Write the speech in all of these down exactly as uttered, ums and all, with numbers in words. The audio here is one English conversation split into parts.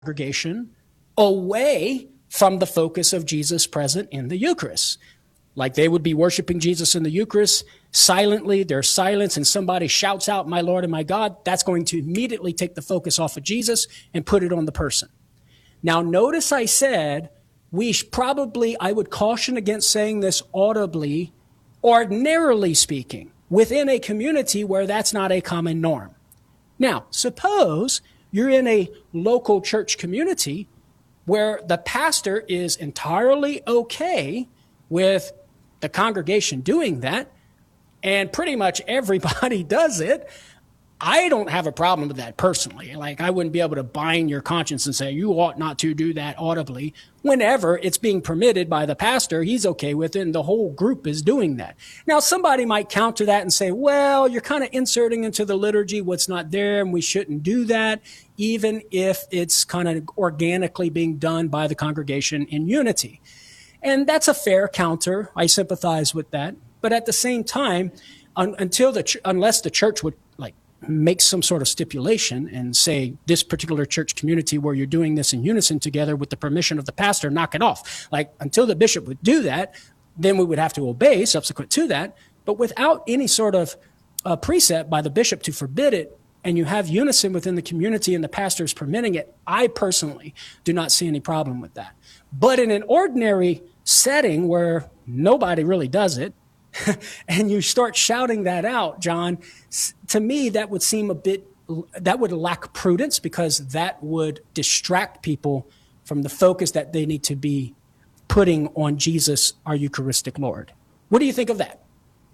congregation away from the focus of Jesus present in the Eucharist. Like they would be worshiping Jesus in the Eucharist silently, there's silence, and somebody shouts out, "My Lord and my God," that's going to immediately take the focus off of Jesus and put it on the person. Now, notice I said we probably, I would caution against saying this audibly, ordinarily speaking, within a community where that's not a common norm. Now, suppose you're in a local church community where the pastor is entirely okay with the congregation doing that, and pretty much everybody does it. I don't have a problem with that personally. Like, I wouldn't be able to bind your conscience and say, you ought not to do that audibly. Whenever it's being permitted by the pastor, he's okay with it, and the whole group is doing that. Now, somebody might counter that and say, well, you're kind of inserting into the liturgy what's not there, and we shouldn't do that, even if it's kind of organically being done by the congregation in unity. And that's a fair counter. I sympathize with that. But at the same time, un- until the ch- unless the church would like make some sort of stipulation and say this particular church community where you're doing this in unison together with the permission of the pastor, knock it off. Like, until the bishop would do that, then we would have to obey subsequent to that. But without any sort of uh, precept by the bishop to forbid it, and you have unison within the community and the pastor is permitting it, I personally do not see any problem with that. But in an ordinary setting where nobody really does it, and you start shouting that out, John, to me, that would seem a bit, that would lack prudence, because that would distract people from the focus that they need to be putting on Jesus, our Eucharistic Lord. What do you think of that?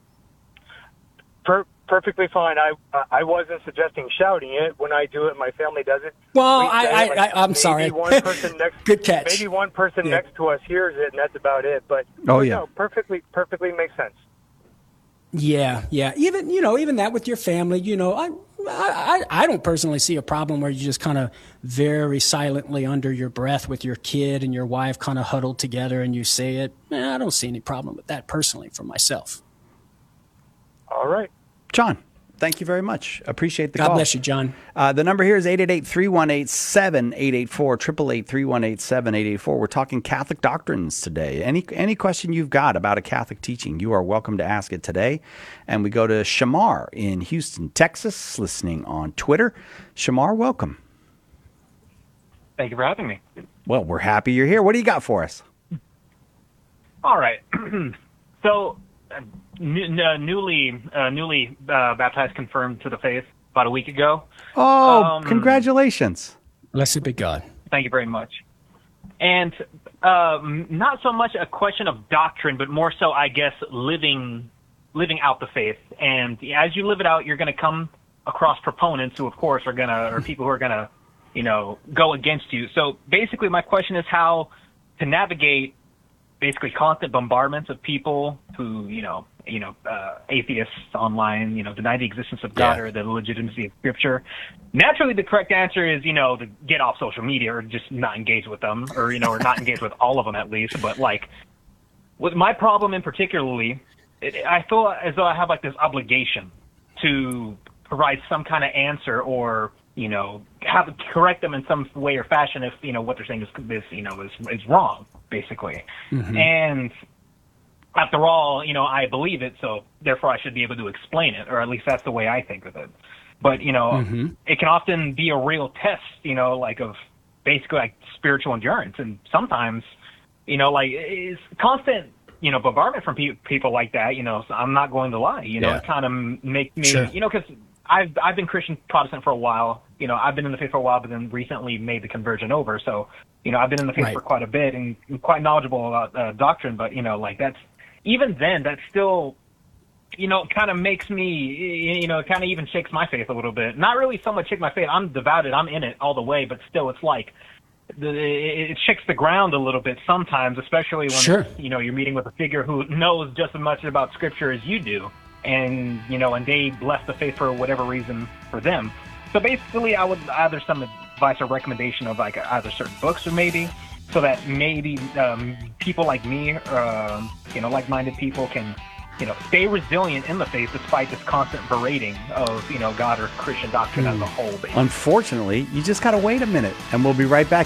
Per- perfectly fine. I I wasn't suggesting shouting it. When I do it, my family does it. Well, we I, I, like I, I'm maybe sorry. One person next, Good catch. Maybe one person Yeah. next to us hears it, and that's about it. But Oh, but yeah. no, perfectly, perfectly makes sense. Yeah, yeah. Even, you know, even that with your family, you know, I, I, I don't personally see a problem where you just kind of very silently under your breath with your kid and your wife kind of huddled together and you say it. Eh, I don't see any problem with that personally for myself. All right. John, thank you very much. Appreciate the God call. bless you, John. Uh, the number here is eight eight eight, three one eight, seven eight eight four, eight eight eight, three one eight, seven eight eight four. We're talking Catholic doctrines today. Any any question you've got about a Catholic teaching, you are welcome to ask it today. And we go to Shamar in Houston, Texas, listening on Twitter. Shamar, welcome. Thank you for having me. Well, we're happy you're here. What do you got for us? All right. so, uh, n- uh, newly uh, newly uh, baptized, confirmed to the faith about a week ago. Oh, Um, congratulations. Blessed be God. Thank you very much. And um, not so much a question of doctrine, but more so, I guess, living living out the faith. And as you live it out, you're going to come across proponents who, of course, are going to, or people who are going to, you know, go against you. So basically, my question is how to navigate basically constant bombardments of people who, you know, you know, uh, atheists online, you know, deny the existence of God Yeah. or the legitimacy of Scripture. Naturally, the correct answer is, you know, to get off social media or just not engage with them, or, you know, or not engage with all of them at least. But like, with my problem in particularly, it, I feel as though I have like this obligation to provide some kind of answer, or, you know, have correct them in some way or fashion if, you know, what they're saying is, is you know, is is wrong, basically. Mm-hmm. And after all, you know, I believe it, so therefore I should be able to explain it, or at least that's the way I think of it. But, you know, Mm-hmm. it can often be a real test, you know, like of basically like spiritual endurance. And sometimes, you know, like it's constant, you know, bombardment from pe- people like that, you know, so I'm not going to lie, you know, Yeah. it kind of makes me, Sure. you know, because I've, I've been Christian Protestant for a while, you know, I've been in the faith for a while, but then recently made the conversion over. So, you know, I've been in the faith Right. for quite a bit and quite knowledgeable about uh, doctrine, but, you know, like that's, even then, that still, you know, kind of makes me, you know, kind of even shakes my faith a little bit. Not really so much shake my faith. I'm devoted. I'm in it all the way, but still it's like, the, it, it shakes the ground a little bit sometimes, especially when, Sure. you know, you're meeting with a figure who knows just as much about Scripture as you do. And, you know, and they left the faith for whatever reason for them. So basically, I would either some advice or recommendation of like either certain books or maybe, so that maybe um, people like me, uh, you know, like-minded people can you know, stay resilient in the faith despite this constant berating of, you know, God or Christian doctrine as a whole. Basically. Unfortunately, you just got to wait a minute, and we'll be right back.